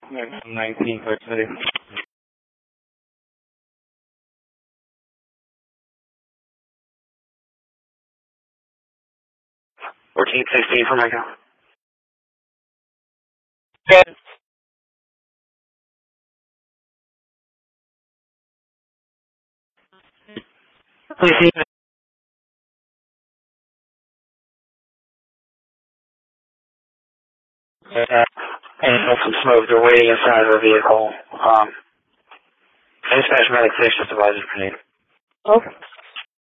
19 Clark City. 1416 for Michael. Good. Please see. And some smoke. They're waiting inside of the vehicle. Dispatch medic station supervisor for need. Okay.